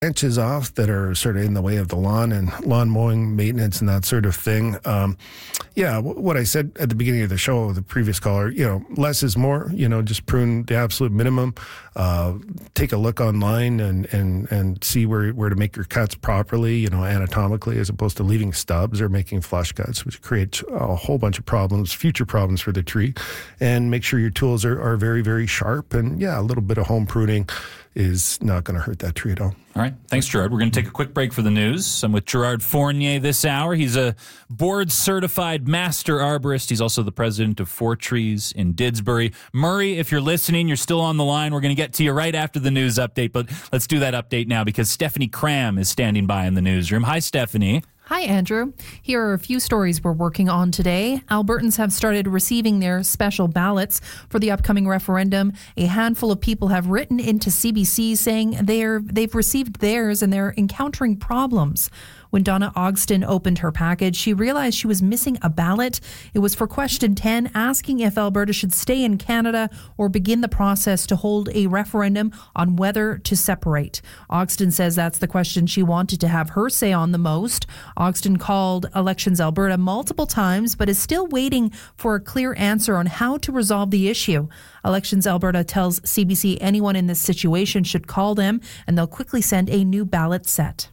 branches off that are sort of in the way of the lawn and lawn mowing maintenance and that sort of thing. What I said at the beginning of the show, the previous caller, less is more. Just prune the absolute minimum. Take a look online and see where to make your cuts properly, anatomically, as opposed to leaving stubs or making flush cuts, which creates a whole bunch of problems, future problems for the tree. And make sure your tools are very, very sharp. And a little bit of home pruning is not going to hurt that tree at all. All right. Thanks, Gerard. We're going to take a quick break for the news. I'm with Gerard Fournier this hour. He's a board-certified master arborist. He's also the president of Four Trees in Didsbury. Murray, if you're listening, you're still on the line. We're going to get to you right after the news update, but let's do that update now because Stephanie Cram is standing by in the newsroom. Hi, Stephanie. Hi, Andrew. Here are a few stories we're working on today. Albertans have started receiving their special ballots for the upcoming referendum. A handful of people have written into CBC saying they've received theirs and they're encountering problems. When Donna Ogston opened her package, she realized she was missing a ballot. It was for question 10, asking if Alberta should stay in Canada or begin the process to hold a referendum on whether to separate. Ogston says that's the question she wanted to have her say on the most. Ogston called Elections Alberta multiple times, but is still waiting for a clear answer on how to resolve the issue. Elections Alberta tells CBC anyone in this situation should call them, and they'll quickly send a new ballot set.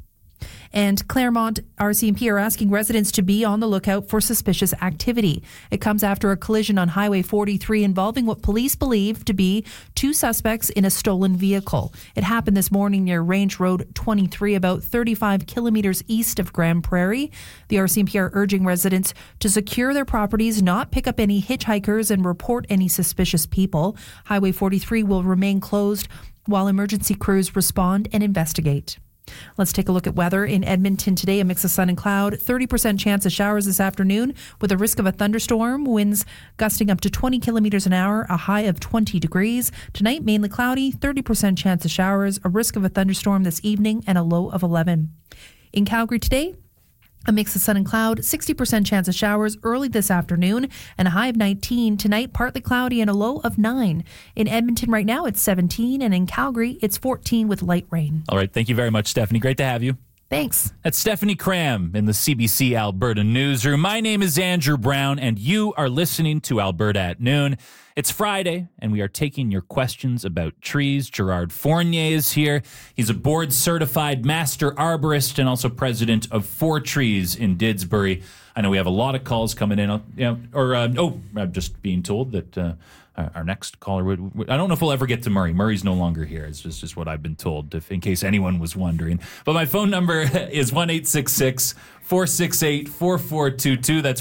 And Claremont RCMP are asking residents to be on the lookout for suspicious activity. It comes after a collision on Highway 43 involving what police believe to be two suspects in a stolen vehicle. It happened this morning near Range Road 23, about 35 kilometers east of Grand Prairie. The RCMP are urging residents to secure their properties, not pick up any hitchhikers, and report any suspicious people. Highway 43 will remain closed while emergency crews respond and investigate. Let's take a look at weather. In Edmonton today, a mix of sun and cloud, 30% chance of showers this afternoon with a risk of a thunderstorm, winds gusting up to 20 kilometers an hour, a high of 20 degrees. Tonight, mainly cloudy, 30% chance of showers, a risk of a thunderstorm this evening, and a low of 11. In Calgary today, a mix of sun and cloud, 60% chance of showers early this afternoon, and a high of 19. Tonight, partly cloudy and a low of 9. In Edmonton right now, it's 17, and in Calgary, it's 14 with light rain. All right. Thank you very much, Stephanie. Great to have you. Thanks. That's Stephanie Cram in the CBC Alberta newsroom. My name is Andrew Brown, and you are listening to Alberta at Noon. It's Friday, and we are taking your questions about trees. Gerard Fournier is here. He's a board-certified master arborist and also president of Four Trees in Didsbury. I know we have a lot of calls coming in. I'm just being told that our next caller would. I don't know if we'll ever get to Murray. Murray's no longer here. It's just what I've been told, in case anyone was wondering. But my phone number is 1-866-468-4422. That's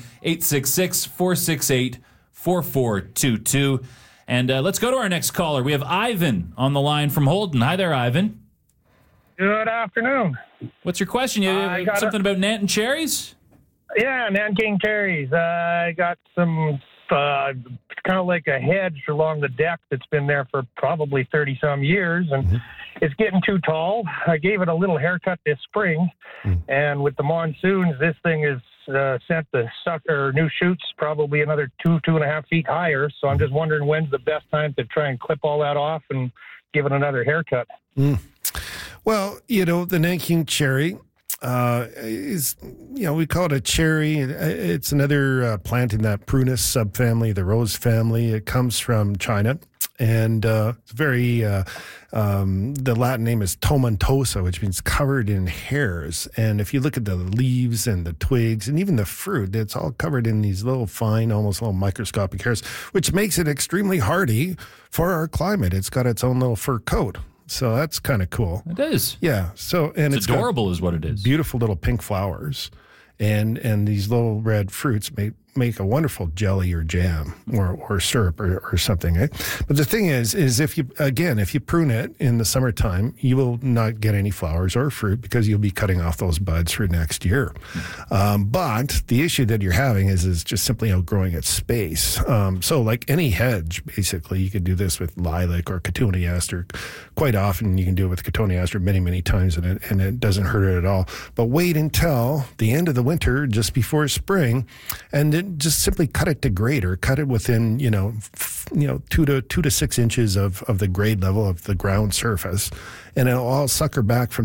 1-866-468-4422. And let's go to our next caller. We have Ivan on the line from Holden. Hi there, Ivan. Good afternoon. What's your question? You something about Nanton cherries? Yeah, Nanking cherries. I got some kind of like a hedge along the deck that's been there for probably 30-some years, and it's getting too tall. I gave it a little haircut this spring, and with the monsoons, this thing is sent the new shoots probably another 2.5 feet higher. So I'm just wondering when's the best time to try and clip all that off and give it another haircut. Well, the Nanking cherry is, we call it a cherry. It's another plant in that Prunus subfamily, the rose family. It comes from China. And it's very, the Latin name is tomentosa, which means covered in hairs. And if you look at the leaves and the twigs and even the fruit, it's all covered in these little fine, almost little microscopic hairs, which makes it extremely hardy for our climate. It's got its own little fur coat. So that's kind of cool. It is. Yeah. So it's adorable is what it is. Beautiful little pink flowers. And these little red fruits make a wonderful jelly or jam or syrup or something. Eh? But the thing is if you prune it in the summertime, you will not get any flowers or fruit because you'll be cutting off those buds for next year. But the issue that you're having is just simply outgrowing its space. So like any hedge, basically, you could do this with lilac or cotoneaster. Quite often you can do it with cotoneaster many, many times and it doesn't hurt it at all. But wait until the end of the winter, just before spring, and just simply cut it to grade, or cut it within 2 to 6 inches of the grade level of the ground surface, and it'll all sucker back from